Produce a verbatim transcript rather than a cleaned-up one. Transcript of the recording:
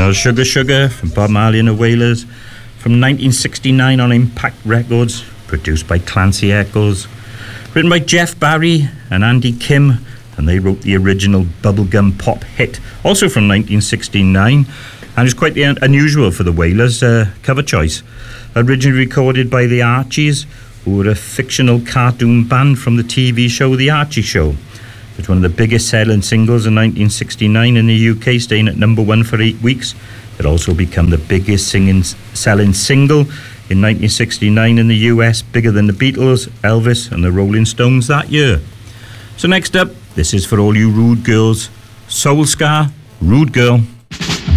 was Sugar Sugar from Bob Marley and the Wailers from nineteen sixty-nine on Impact Records, produced by Clancy Eccles, written by Jeff Barry and Andy Kim, and they wrote the original bubblegum pop hit, also from nineteen sixty-nine, and it's quite unusual for the Wailers uh, cover choice. Originally recorded by the Archies, who were a fictional cartoon band from the T V show The Archie Show. It's one of the biggest selling singles in nineteen sixty-nine in the U K, staying at number one for eight weeks. It also became the biggest singing, selling single in nineteen sixty-nine in the U S, bigger than the Beatles, Elvis and the Rolling Stones that year. So next up, this is for all you rude girls, Soul Scar, Rude Girl.